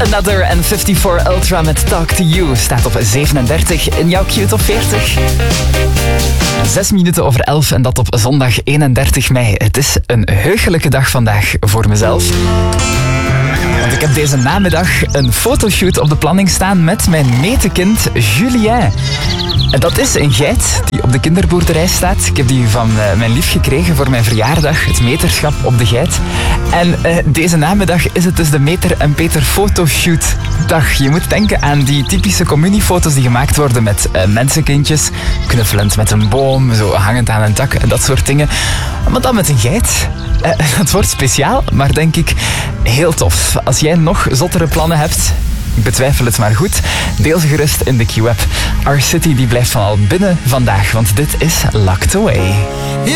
Another en 54 Ultra met Talk to You staat op 37 in jouw Q-top 40. 6 minuten over 11 en dat op zondag 31 mei. Het is een heugelijke dag vandaag voor mezelf. Want ik heb deze namiddag een fotoshoot op de planning staan met mijn metekind Julien. En dat is een geit die op de kinderboerderij staat. Ik heb die van mijn lief gekregen voor mijn verjaardag, het meterschap op de geit. En deze namiddag is het dus de Meter en Peter fotoshoot dag. Je moet denken aan die typische communiefoto's die gemaakt worden met mensenkindjes, knuffelend met een boom, zo hangend aan een tak en dat soort dingen. Maar dan met een geit. Het wordt speciaal, maar denk ik heel tof. Als jij nog zottere plannen hebt, ik betwijfel het maar goed, deel ze gerust in de Q-app. Our City die blijft van al binnen vandaag, want dit is Locked Away.